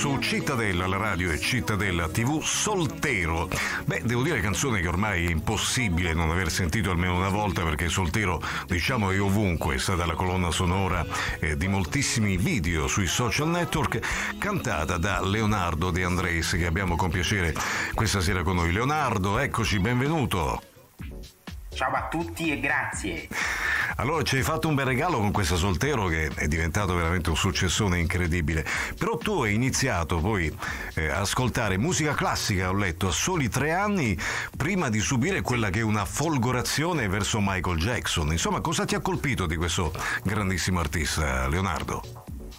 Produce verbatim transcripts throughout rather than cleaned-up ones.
su Cittadella, la radio e Cittadella tivù, Soltero. Beh, devo dire canzone che ormai è impossibile non aver sentito almeno una volta, perché Soltero, diciamo, è ovunque, è stata la colonna sonora eh, di moltissimi video sui social network, cantata da Leonardo De Andrés, che abbiamo con piacere questa sera con noi. Leonardo, eccoci, benvenuto. Ciao a tutti e grazie. Allora, ci hai fatto un bel regalo con questa Soltero, che è diventato veramente un successone incredibile. Però tu hai iniziato poi eh, a ascoltare musica classica, ho letto, a soli tre anni, prima di subire quella che è una folgorazione verso Michael Jackson. Insomma, cosa ti ha colpito di questo grandissimo artista, Leonardo?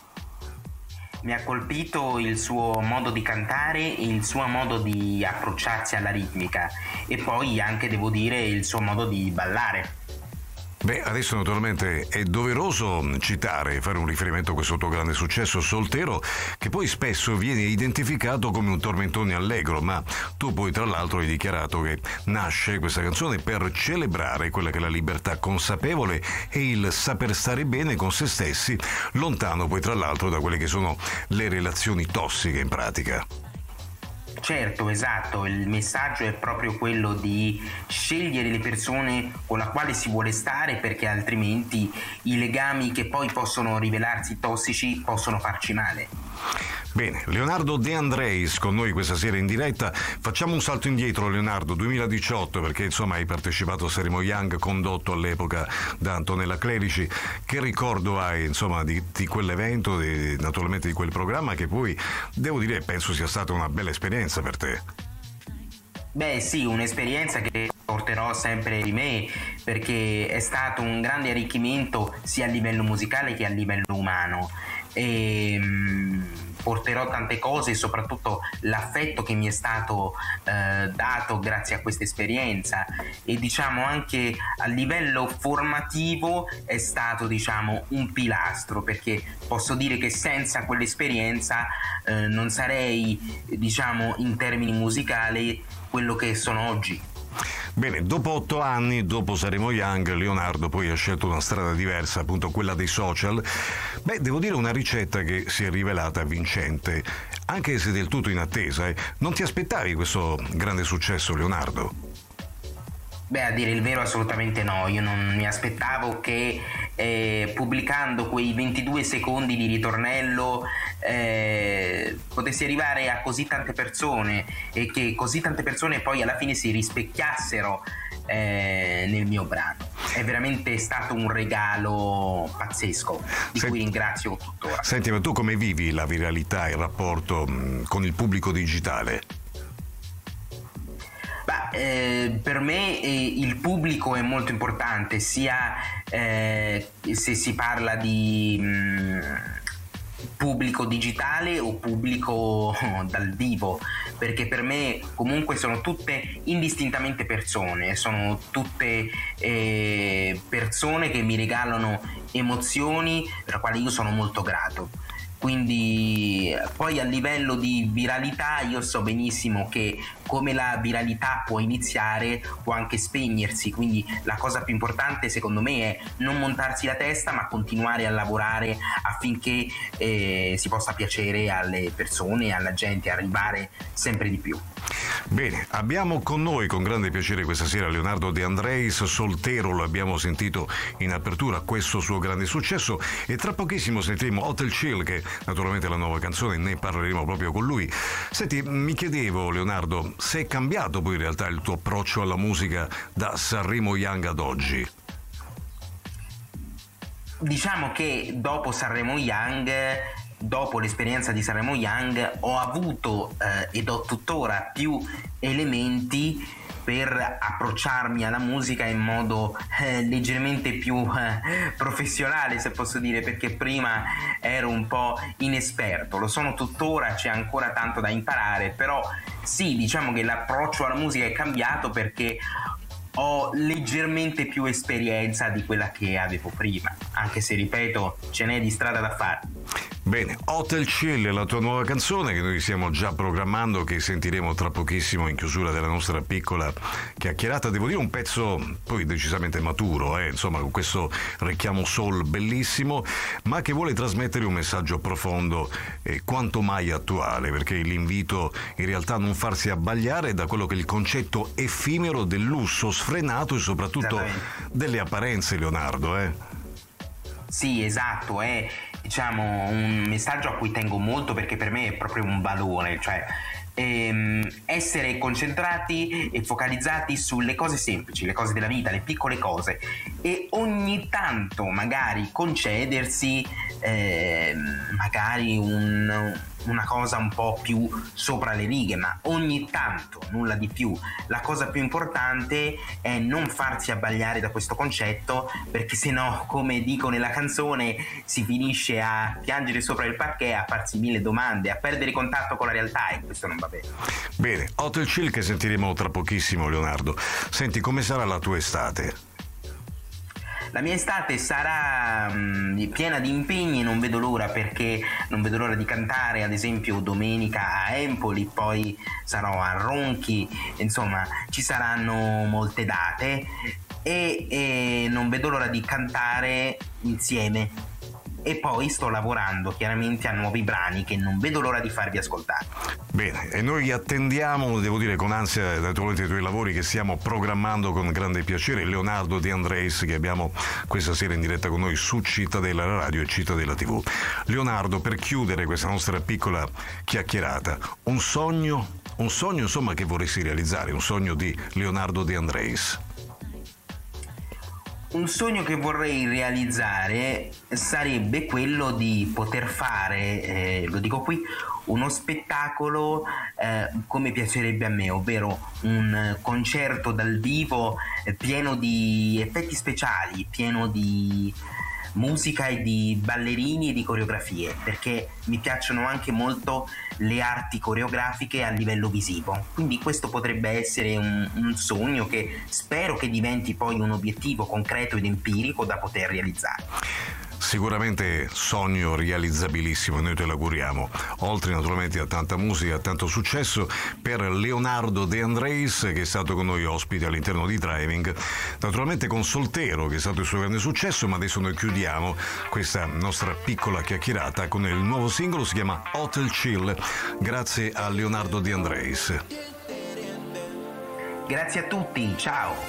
Mi ha colpito il suo modo di cantare, il suo modo di approcciarsi alla ritmica e poi anche, devo dire, il suo modo di ballare. Beh, adesso naturalmente è doveroso citare, fare un riferimento a questo tuo grande successo, Soltero, che poi spesso viene identificato come un tormentone allegro, ma tu poi tra l'altro hai dichiarato che nasce questa canzone per celebrare quella che è la libertà consapevole e il saper stare bene con se stessi, lontano poi tra l'altro da quelle che sono le relazioni tossiche in pratica. Certo, esatto, il messaggio è proprio quello di scegliere le persone con la quale si vuole stare, perché altrimenti i legami che poi possono rivelarsi tossici possono farci male. Bene, Leonardo De Andrés con noi questa sera in diretta. Facciamo un salto indietro, Leonardo, duemiladiciotto, perché insomma hai partecipato a Sanremo Young, condotto all'epoca da Antonella Clerici. Che ricordo hai insomma di, di quell'evento, di, naturalmente di quel programma, che poi devo dire penso sia stata una bella esperienza per te? Beh sì, un'esperienza che porterò sempre di me, perché è stato un grande arricchimento sia a livello musicale che a livello umano. E, mh, porterò tante cose e soprattutto l'affetto che mi è stato eh, dato grazie a questa esperienza, e diciamo anche a livello formativo è stato, diciamo, un pilastro, perché posso dire che senza quell'esperienza eh, non sarei, diciamo, in termini musicali quello che sono oggi. Bene, dopo otto anni, dopo Sanremo Young, Leonardo poi ha scelto una strada diversa, appunto quella dei social. Beh, devo dire una ricetta che si è rivelata vincente, anche se del tutto in attesa. Eh. Non ti aspettavi questo grande successo, Leonardo? Beh, a dire il vero assolutamente no, io non mi aspettavo che eh, pubblicando quei ventidue secondi di ritornello eh, potessi arrivare a così tante persone e che così tante persone poi alla fine si rispecchiassero eh, nel mio brano. È veramente stato un regalo pazzesco, di Senti, cui ringrazio tuttora. Senti, ma tu come vivi la viralità, il rapporto mh, con il pubblico digitale? Bah, eh, per me eh, il pubblico è molto importante, sia eh, se si parla di mh, pubblico digitale o pubblico dal vivo, perché per me comunque sono tutte indistintamente persone, sono tutte eh, persone che mi regalano emozioni per le quali io sono molto grato. Quindi poi a livello di viralità io so benissimo che come la viralità può iniziare può anche spegnersi, quindi la cosa più importante secondo me è non montarsi la testa, ma continuare a lavorare affinché eh, si possa piacere alle persone, alla gente, arrivare sempre di più. Bene, abbiamo con noi con grande piacere questa sera Leonardo De Andrés, Soltero, lo abbiamo sentito in apertura, questo suo grande successo, e tra pochissimo sentiremo Hotel Chill, che naturalmente è la nuova canzone, ne parleremo proprio con lui. Senti, mi chiedevo, Leonardo, se è cambiato poi in realtà il tuo approccio alla musica da Sanremo Young ad oggi? Diciamo che dopo Sanremo Young, dopo l'esperienza di Sanremo Young, ho avuto eh, ed ho tuttora più elementi per approcciarmi alla musica in modo eh, leggermente più eh, professionale, se posso dire, perché prima ero un po' inesperto, lo sono tuttora, c'è ancora tanto da imparare, però sì, diciamo che l'approccio alla musica è cambiato perché ho leggermente più esperienza di quella che avevo prima, anche se, ripeto, ce n'è di strada da fare. Bene, Hotel Chill è la tua nuova canzone che noi stiamo già programmando, che sentiremo tra pochissimo in chiusura della nostra piccola chiacchierata. Devo dire un pezzo poi decisamente maturo, eh? Insomma, con questo richiamo soul bellissimo, ma che vuole trasmettere un messaggio profondo e quanto mai attuale, perché l'invito in realtà a non farsi abbagliare da quello che è il concetto effimero del lusso sfrenato e soprattutto delle apparenze, Leonardo, eh? Sì, esatto, è diciamo un messaggio a cui tengo molto, perché per me è proprio un valore, cioè ehm, essere concentrati e focalizzati sulle cose semplici, le cose della vita, le piccole cose, e ogni tanto magari concedersi ehm, magari un una cosa un po' più sopra le righe, ma ogni tanto, nulla di più. La cosa più importante è non farsi abbagliare da questo concetto, perché sennò, come dico nella canzone, si finisce a piangere sopra il parquet, a farsi mille domande, a perdere contatto con la realtà, e questo non va bene. Bene, Hotel Chill che sentiremo tra pochissimo, Leonardo. Senti, come sarà la tua estate? La mia estate sarà mh, piena di impegni, non vedo l'ora, perché non vedo l'ora di cantare, ad esempio domenica a Empoli, poi sarò a Ronchi, insomma ci saranno molte date e, e non vedo l'ora di cantare insieme. E poi sto lavorando chiaramente a nuovi brani che non vedo l'ora di farvi ascoltare. Bene, e noi attendiamo, devo dire con ansia, naturalmente i tuoi lavori che stiamo programmando con grande piacere. Leonardo De Andrés, che abbiamo questa sera in diretta con noi su Cittadella Radio e Cittadella tivù. Leonardo, per chiudere questa nostra piccola chiacchierata, un sogno, un sogno insomma che vorresti realizzare, un sogno di Leonardo De Andrés. Un sogno che vorrei realizzare sarebbe quello di poter fare, eh, lo dico qui, uno spettacolo eh, come piacerebbe a me, ovvero un concerto dal vivo eh, pieno di effetti speciali, pieno di musica e di ballerini e di coreografie, perché mi piacciono anche molto le arti coreografiche a livello visivo. Quindi questo potrebbe essere un, un sogno che spero che diventi poi un obiettivo concreto ed empirico da poter realizzare. Sicuramente sogno realizzabilissimo, e noi te l'auguriamo, oltre naturalmente a tanta musica, a tanto successo per Leonardo De Andrés, che è stato con noi ospite all'interno di Driving, naturalmente con Soltero, che è stato il suo grande successo. Ma adesso noi chiudiamo questa nostra piccola chiacchierata con il nuovo singolo, si chiama Hotel Chill, grazie a Leonardo De Andrés. Grazie a tutti, ciao!